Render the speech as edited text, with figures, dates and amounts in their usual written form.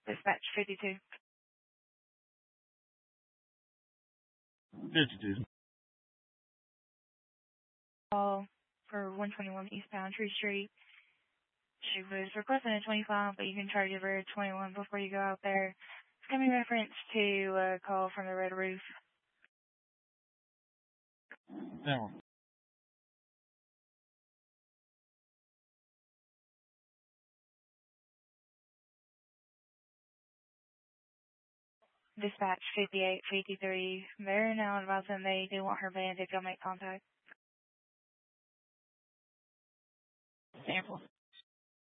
Dispatch 52. 52. Call for 121 eastbound Tree Street. She was requesting a 25, but you can charge her a 21 before you go out there. It's going to be reference to a call from the Red Roof. That one. Dispatch 5853. They're now advising they do want her banned if you'll make contact. Sample.